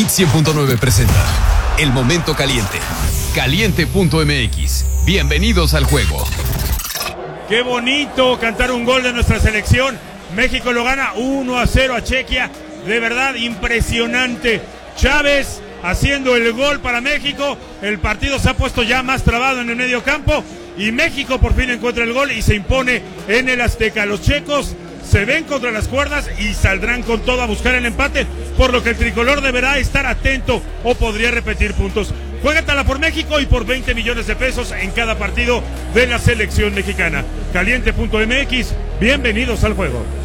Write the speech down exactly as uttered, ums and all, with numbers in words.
cien punto nueve presenta El Momento Caliente. Caliente punto M X. Bienvenidos al juego. Qué bonito cantar un gol de nuestra selección. México lo gana uno a cero a Chequia. De verdad, impresionante. Chávez haciendo el gol para México. El partido se ha puesto ya más trabado en el medio campo. Y México por fin encuentra el gol y se impone en el Azteca. Los checos se ven contra las cuerdas y saldrán con todo a buscar el empate, por lo que el tricolor deberá estar atento o podría repetir puntos. Juégatela por México y por veinte millones de pesos en cada partido de la selección mexicana. Caliente punto M X, bienvenidos al juego.